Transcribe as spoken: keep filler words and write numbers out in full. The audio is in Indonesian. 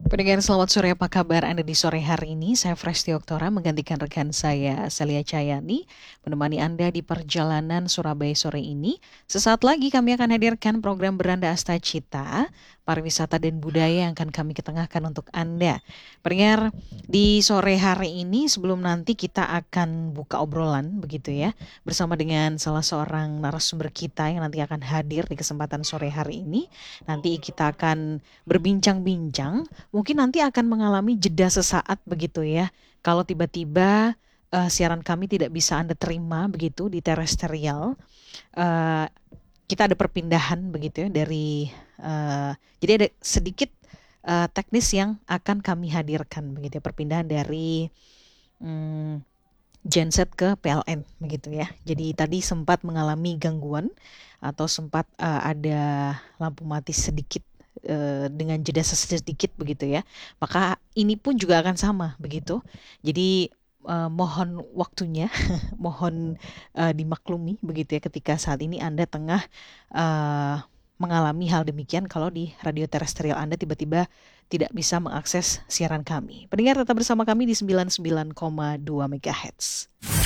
Pendengar selamat sore, apa kabar Anda di sore hari ini? Saya Fresti Oktora menggantikan rekan saya Celia Cayani menemani Anda di perjalanan Surabaya sore ini. Sesaat lagi kami akan hadirkan program Beranda Asta Cita, pariwisata dan budaya yang akan kami ketengahkan untuk Anda. Pendengar, di sore hari ini sebelum nanti kita akan buka obrolan begitu ya, bersama dengan salah seorang narasumber kita yang nanti akan hadir di kesempatan sore hari ini. Nanti kita akan berbincang-bincang. Mungkin nanti akan mengalami jeda sesaat begitu ya. Kalau tiba-tiba eh, siaran kami tidak bisa Anda terima begitu di terestrial, eh, kita ada perpindahan begitu ya dari eh, jadi ada sedikit eh, teknis yang akan kami hadirkan begitu ya, perpindahan dari hmm, genset ke P L N begitu ya. Jadi tadi sempat mengalami gangguan atau sempat eh, ada lampu mati sedikit eh, dengan jeda sedikit begitu ya. Maka ini pun juga akan sama begitu. Jadi eh, mohon waktunya, mohon eh, dimaklumi begitu ya ketika saat ini Anda tengah eh, mengalami hal demikian kalau di radio terestrial Anda tiba-tiba tidak bisa mengakses siaran kami. Pendengar tetap bersama kami di sembilan puluh sembilan koma dua MHz.